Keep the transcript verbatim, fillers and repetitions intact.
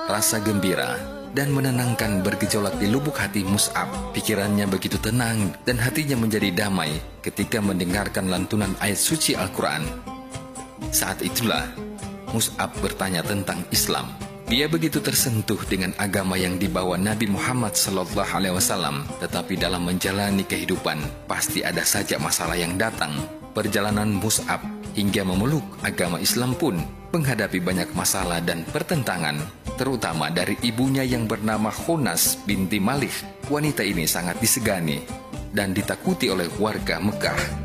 Rasa gembira dan menenangkan bergejolak di lubuk hati Mus'ab. Pikirannya begitu tenang dan hatinya menjadi damai ketika mendengarkan lantunan ayat suci Al-Quran. Saat itulah Mus'ab bertanya tentang Islam. Dia begitu tersentuh dengan agama yang dibawa Nabi Muhammad Sallallahu Alaihi Wasallam. Tetapi dalam menjalani kehidupan pasti ada saja masalah yang datang. Perjalanan Mus'ab hingga memeluk agama Islam pun menghadapi banyak masalah dan pertentangan, terutama dari ibunya yang bernama Khunas binti Malik. Wanita ini sangat disegani dan ditakuti oleh warga Mekah.